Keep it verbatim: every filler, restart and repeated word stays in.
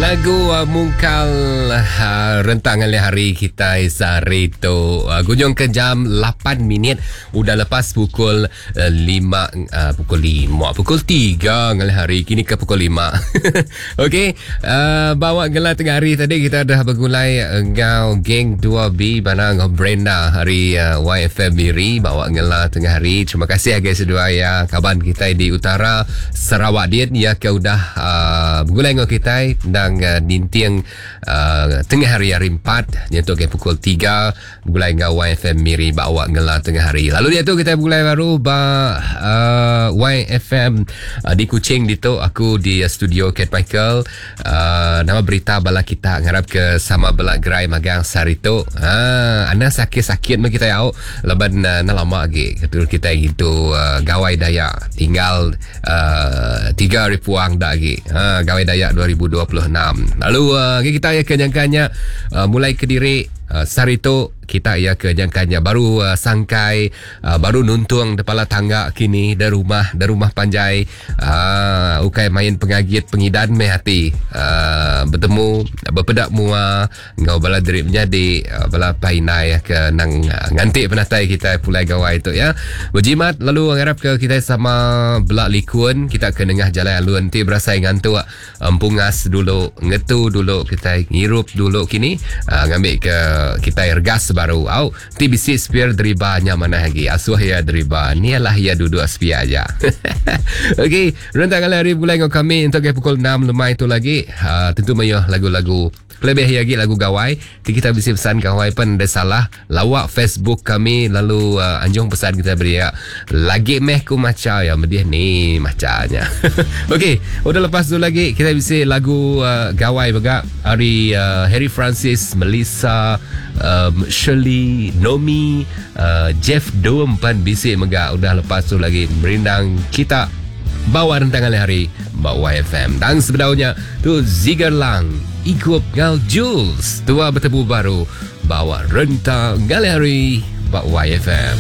Lagu uh, mungkal uh, rentangan hari kita Sarito uh, Gunjung ke jam lapan minit. Udah lepas pukul uh, lima uh, Pukul lima Pukul tiga ngali hari kini ke pukul lima. Okey, uh, bawa gelar tengah hari tadi kita dah bergulai ngau geng dua B mana ngau Brenda hari uh, Y F M Miri bawa gelar tengah hari. Terima kasih guys sedua ya kawan kita di utara Sarawak dia ya ke udah uh, bergulai ngau kita dan uh, nintiang uh, tengah hari hari empat iaitu ke pukul tiga bergulai ngau Y F M Miri bawa gelar tengah hari. Lalu dia tu kita bergulai baru ba uh, Y F M uh, di Kuching di tu aku di uh, studio Kat Michael. Uh, nama berita bala kita ngarap ke sama bala gerai magang Sarito. Ha, anda sakit-sakit mah kita yau. Leban uh, na lama lagi. Ketul kita gitu uh, gawai daya tinggal uh, tiga ribuan dah lagi. Ha, gawai daya dua ribu dua puluh enam. Lalu uh, kita ya kenyangkanya uh, mulai ke diri uh, Sarito kita ya kenyangkanya baru uh, sangkai uh, baru nuntung kepala tangga kini dari rumah dari rumah panjai uh, ukai main pengagit pengidan me hati uh, bertemu berpedak mua ngau bala drip menjadi uh, bala painai ya ke nang uh, ngantik penatai kita pulai gawai itu ya berjimat. Lalu ngarap ke kita sama belak likun kita ke tengah jalan alun ti berasa ngantuk um, pungas dulu ngetu dulu kita ngirup dulu kini uh, ngambil ke kita ergas baru au ti bisi spear deriba nyaman lagi asuh ya deriba ni lah ya duduk spear aja. Okey, rentangan hari mulai ngau kami untuk pukul enam lemai itu lagi uh, tentu mayo lagu-lagu lebih lagi lagu gawai kita bisa pesan gawai pun ada salah lawak Facebook kami lalu uh, anjung pesan kita beri ya lagi meh ku maca ya medih ni macanya. Okey, udah lepas tu lagi kita bisa lagu uh, gawai juga hari uh, Harry Francis, Melissa, um, Shirley, Nomi, uh, Jeff Dom pan bisa mega udah lepas tu lagi merindang kita bawa rentangan hari bawa Y F M dan sebenarnya tu Zigar Lang ikut ngal Jules tua bertemu baru bawa rentangan hari bawa Y F M.